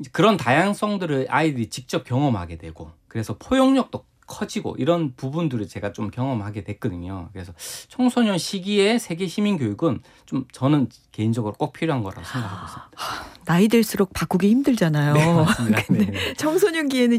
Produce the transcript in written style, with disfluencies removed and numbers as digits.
그런 다양성들을 아이들이 직접 경험하게 되고 그래서 포용력도 커지고 이런 부분들을 제가 좀 경험하게 됐거든요. 그래서 청소년 시기에 세계 시민 교육은 좀 저는 개인적으로 꼭 필요한 거라고 생각하고 있습니다. 나이 들수록 바꾸기 힘들잖아요. 네, 맞습니다. 근데 네. 청소년기에는